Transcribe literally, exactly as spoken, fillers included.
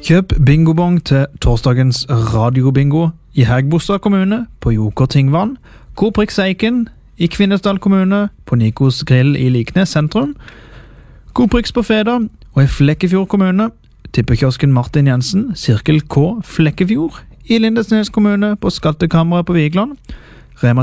Kjøp bingobong til torsdagens radiobingo i Hægebostad kommune på Joker Tingvann, Koprix Eiken i Kvinesdal kommune på Nikos Grill i Liknes sentrum, Koprix på Feda og i Flekkefjord kommune, tippekiosken Martin Jensen, Sirkel K Flekkefjord i Lindesnes kommune på Skattekammeret på Vigland,